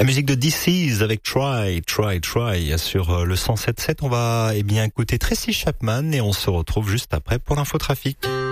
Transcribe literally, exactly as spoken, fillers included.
La musique de D C's avec Try, Try, Try sur le cent sept virgule sept. On va eh bien écouter Tracy Chapman et on se retrouve juste après pour l'infotrafic.